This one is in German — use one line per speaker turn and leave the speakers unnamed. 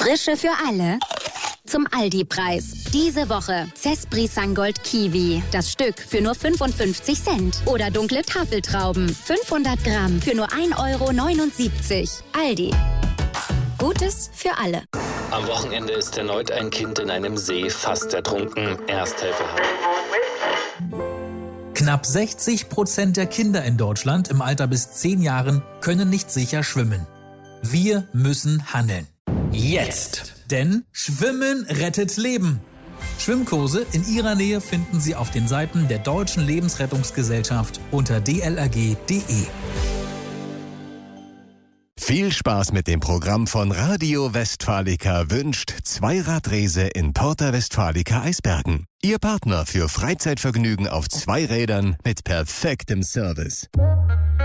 Frische für alle. Zum Aldi-Preis. Diese Woche Zespri Sangold Kiwi. Das Stück für nur 55 Cent. Oder dunkle Tafeltrauben. 500 Gramm für nur 1,79 €. Aldi. Gutes für alle.
Am Wochenende ist erneut ein Kind in einem See fast ertrunken. Ersthelfer.
Knapp 60% der Kinder in Deutschland im Alter bis 10 Jahren können nicht sicher schwimmen. Wir müssen handeln. Jetzt! Denn Schwimmen rettet Leben. Schwimmkurse in Ihrer Nähe finden Sie auf den Seiten der Deutschen Lebensrettungsgesellschaft unter dlrg.de.
Viel Spaß mit dem Programm von Radio Westfalica wünscht Zweiradrese in Porta Westfalica Eisbergen. Ihr Partner für Freizeitvergnügen auf 2 Rädern mit perfektem Service.